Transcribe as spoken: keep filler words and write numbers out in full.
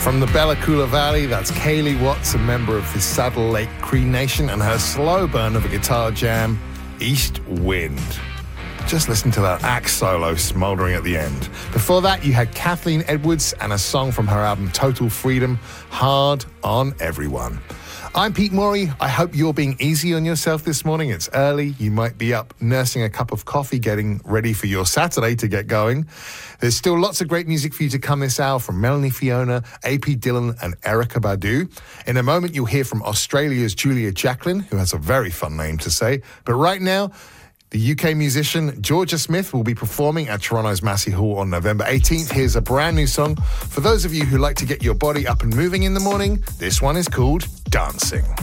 From the Bella Coola Valley, that's Kaylee Watts, a member of the Saddle Lake Cree Nation, and her slow burn of a guitar jam, East Wind. Just listen to that axe solo smouldering at the end. Before that, you had Kathleen Edwards and a song from her album Total Freedom, Hard on Everyone. I'm Pete Morey. I hope you're being easy on yourself this morning. It's early. You might be up nursing a cup of coffee, getting ready for your Saturday to get going. There's still lots of great music for you to come this hour from Melanie Fiona, A P Dylan and Erykah Badu. In a moment, you'll hear from Australia's Julia Jacklin, who has a very fun name to say. But right now, the U K musician Georgia Smith will be performing at Toronto's Massey Hall on November eighteenth. Here's a brand new song. For those of you who like to get your body up and moving in the morning, this one is called Dancing.